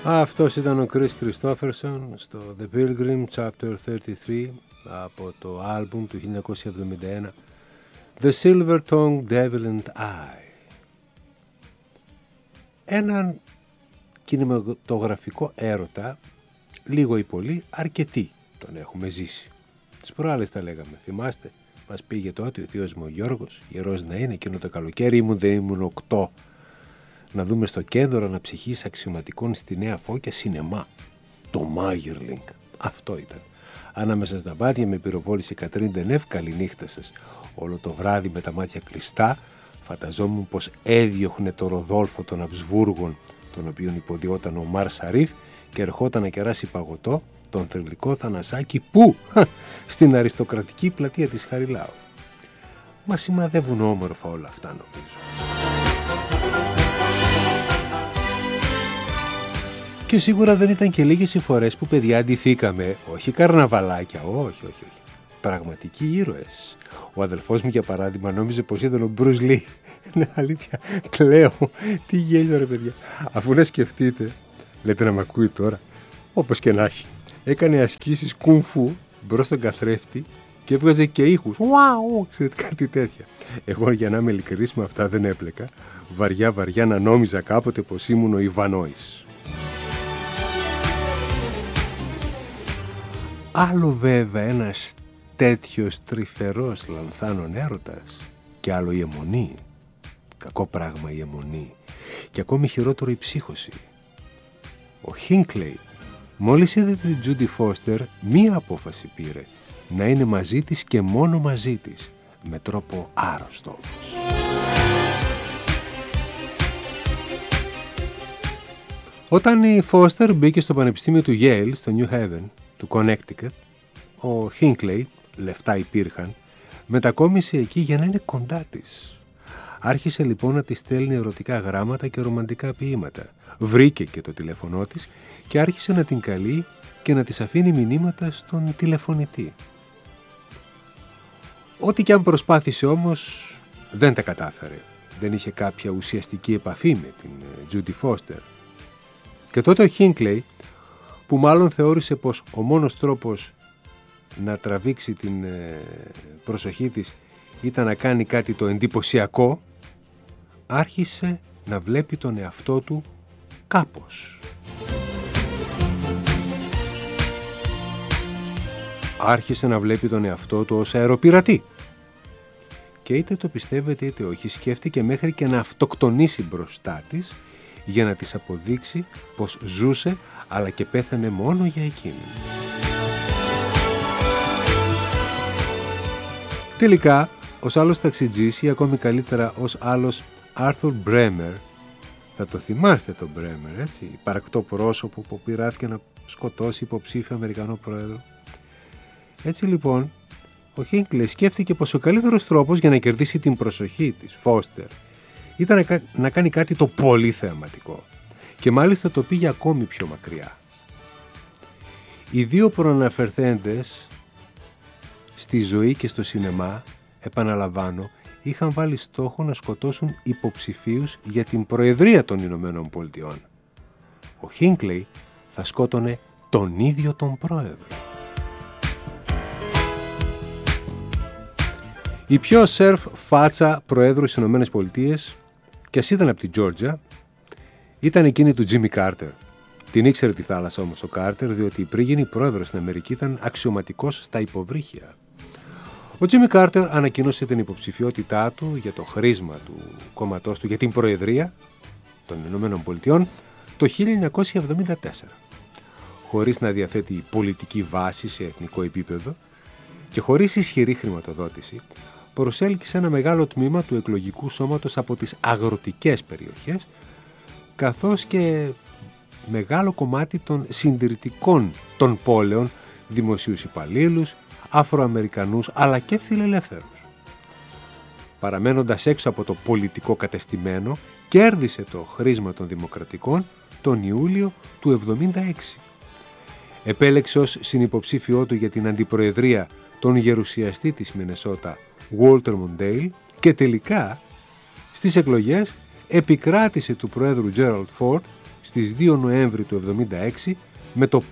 Αυτός ήταν ο Chris Christopherson στο The Pilgrim Chapter 33 από το άλμπουμ του 1971 The Silver Tongue Devil and I. Έναν κινηματογραφικό έρωτα, λίγο ή πολύ, αρκετοί τον έχουμε ζήσει. Τις προάλλες τα λέγαμε, θυμάστε, μας πήγε τότε ο θείος μου ο Γιώργος, γερός να είναι, εκείνο το καλοκαίρι δεν ήμουν 8, να δούμε στο κέντρο αναψυχής αξιωματικών στη Νέα Φώκια σινεμά. Το Μάγερλινγκ. Αυτό ήταν. Ανάμεσα στα μάτια με πυροβόλησε η Κατρίν Ντενεύ, καληνύχτα σας. Όλο το βράδυ με τα μάτια κλειστά φανταζόμουν πως έδιωχνε το Ροδόλφο των Αψβούργων, τον οποίον υποδιόταν ο Μάρ Σαρίφ, και ερχόταν να κεράσει παγωτό τον θρυλικό Θανασάκη που στην αριστοκρατική πλατεία της Χαριλάου. Μα σημαδεύουν όμορφα όλα αυτά, νομίζω. Και σίγουρα δεν ήταν και λίγες οι φορές που παιδιά αντιθήκαμε, όχι καρναβαλάκια, όχι. Πραγματικοί ήρωες. Ο αδελφός μου, για παράδειγμα, νόμιζε πως ήταν ο Μπρουζ Λί. Ναι, αλήθεια, κλαίω. Τι γέλιο ρε παιδιά. Αφού να σκεφτείτε, λέτε να μ' ακούει τώρα, όπως και να έχει. Έκανε ασκήσεις κουνφού μπρος στον καθρέφτη και έβγαζε και ήχους. Ουάου, ξέρετε, κάτι τέτοια. Εγώ, για να είμαι ειλικρινής, με αυτά δεν έπλεκα. Βαριά να νόμιζα κάποτε πως ήμουν ο Ιβανόης. Άλλο βέβαια ένας τέτοιος τρυφερός λανθάνων έρωτας και άλλο η αιμονή. Κακό πράγμα η αιμονή. Και ακόμη χειρότερο η ψύχωση. Ο Χίνκλεϊ μόλις είδε την Τζούντι Φώστερ μία απόφαση πήρε. Να είναι μαζί της και μόνο μαζί της. Με τρόπο άρρωστο. Όταν η Φώστερ μπήκε στο Πανεπιστήμιο του Yale, στο New Haven, του Connecticut, ο Χίνκλεϊ, λεφτά υπήρχαν, μετακόμισε εκεί για να είναι κοντά της. Άρχισε λοιπόν να της στέλνει ερωτικά γράμματα και ρομαντικά ποίηματα. Βρήκε και το τηλέφωνό της και άρχισε να την καλεί και να της αφήνει μηνύματα στον τηλεφωνητή. Ό,τι και αν προσπάθησε όμως, δεν τα κατάφερε. Δεν είχε κάποια ουσιαστική επαφή με την Τζούντι Φώστερ. Και τότε ο Χίνκλεϊ, που μάλλον θεώρησε πως ο μόνος τρόπος να τραβήξει την προσοχή της ήταν να κάνει κάτι το εντυπωσιακό, άρχισε να βλέπει τον εαυτό του κάπως. Άρχισε να βλέπει τον εαυτό του ως αεροπειρατή. Και είτε το πιστεύετε είτε όχι, σκέφτηκε μέχρι και να αυτοκτονήσει μπροστά της για να της αποδείξει πως ζούσε αλλά και πέθανε μόνο για εκείνη. Τελικά, ως άλλος ταξιτζής ή ακόμη καλύτερα ως άλλος Άρθουρ Μπρέμερ, θα το θυμάστε τον Μπρέμερ, έτσι, υπαρκτό πρόσωπο που πειράθηκε να σκοτώσει υποψήφιο Αμερικανό πρόεδρο. Έτσι λοιπόν, ο Χίνκλεϊ σκέφτηκε πως ο καλύτερος τρόπος για να κερδίσει την προσοχή της Φώστερ ήταν να κάνει κάτι το πολύ θεαματικό και μάλιστα το πήγε ακόμη πιο μακριά. Οι δύο προαναφερθέντες στη ζωή και στο σινεμά, επαναλαμβάνω, είχαν βάλει στόχο να σκοτώσουν υποψηφίους για την Προεδρία των Ηνωμένων Πολιτειών. Ο Χίνκλεϊ θα σκότωνε τον ίδιο τον πρόεδρο. Η πιο σερφ φάτσα προέδρου στις Ηνωμένες Πολιτείες, και ας ήταν από την Τζόρτζια, ήταν εκείνη του Τζίμι Κάρτερ. Την ήξερε τη θάλασσα όμως ο Κάρτερ, διότι πριν γίνει πρόεδρος στην Αμερική ήταν αξιωματικός στα υποβρύχια. Ο Τζίμι Κάρτερ ανακοίνωσε την υποψηφιότητά του για το χρήσμα του κόμματός του για την Προεδρία των Ηνωμένων Πολιτειών το 1974. Χωρίς να διαθέτει πολιτική βάση σε εθνικό επίπεδο και χωρίς ισχυρή χρηματοδότηση, προσέλκυσε ένα μεγάλο τμήμα του εκλογικού σώματος από τις αγροτικές περιοχές, καθώς και μεγάλο κομμάτι των συντηρητικών των πόλεων, δημοσίους υπαλλήλους, Αφροαμερικανούς αλλά και φιλελεύθερους. Παραμένοντας έξω από το πολιτικό κατεστημένο, κέρδισε το χρήσμα των Δημοκρατικών τον Ιούλιο του 1976. Επέλεξε ως συνυποψήφιό του για την αντιπροεδρία τον γερουσιαστή της Μινεσότα Walter Mondale και τελικά στις εκλογές επικράτησε του Προέδρου Gerald Ford στις 2 Νοέμβρη του 1976 με το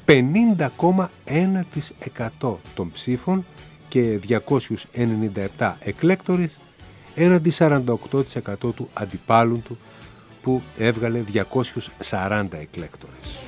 50,1% των ψήφων και 297 εκλέκτορες έναντι 48% του αντιπάλου του που έβγαλε 240 εκλέκτορες.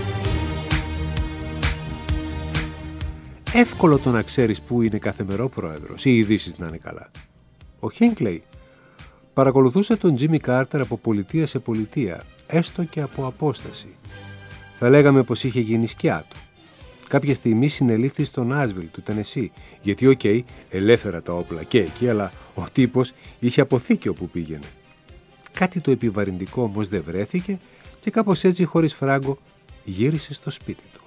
Εύκολο το να ξέρεις πού είναι κάθε μερό πρόεδρος, οι ειδήσεις να είναι καλά. Ο Χίνκλεϊ παρακολουθούσε τον Τζίμι Κάρτερ από πολιτεία σε πολιτεία, έστω και από απόσταση. Θα λέγαμε πως είχε γίνει σκιά του. Κάποια στιγμή συνελήφθη στο Νάσβιλ του Τενεσί, γιατί ελεύθερα τα όπλα και εκεί, αλλά ο τύπος είχε αποθήκη όπου πήγαινε. Κάτι το επιβαρυντικό όμως δεν βρέθηκε και κάπως έτσι χωρίς φράγκο γύρισε στο σπίτι του.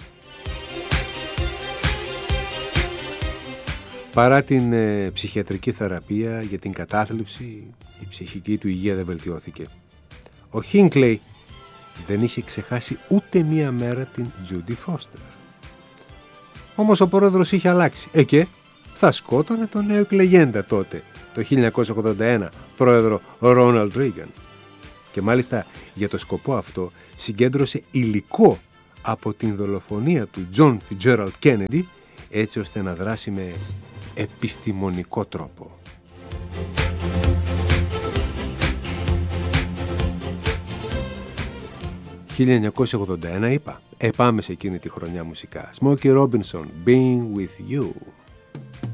Παρά την ψυχιατρική θεραπεία για την κατάθλιψη, η ψυχική του υγεία δεν βελτιώθηκε. Ο Χίνκλεϊ δεν είχε ξεχάσει ούτε μία μέρα την Τζούντι Φώστερ. Όμως ο πρόεδρος είχε αλλάξει. Και θα σκότωνε τον νέο εκλεγέντα τότε, το 1981, πρόεδρο Ρόναλντ Ρίγκαν. Και μάλιστα για το σκοπό αυτό συγκέντρωσε υλικό από την δολοφονία του Τζον Φιτζέραλντ Κέννεντι, έτσι ώστε να δράσει με επιστημονικό τρόπο. «1981» είπα. Πάμε σε εκείνη τη χρονιά μουσικά. Smokey Robinson, Being With You.